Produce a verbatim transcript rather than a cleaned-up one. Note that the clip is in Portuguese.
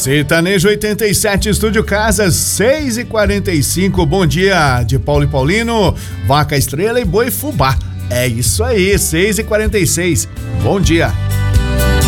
Sertanejo oitenta e sete, Estúdio Casa, seis e quarenta e cinco. Bom dia de Paulo e Paulino, Vaca Estrela e Boi Fubá. É isso aí, seis e quarenta e seis. Bom dia.